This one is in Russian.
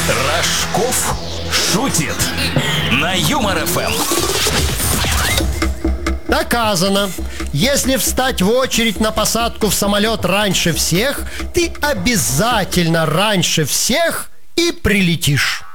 Рожков шутит на Юмор ФМ. Доказано. Если встать в очередь на посадку в самолет раньше всех, ты обязательно раньше всех и прилетишь.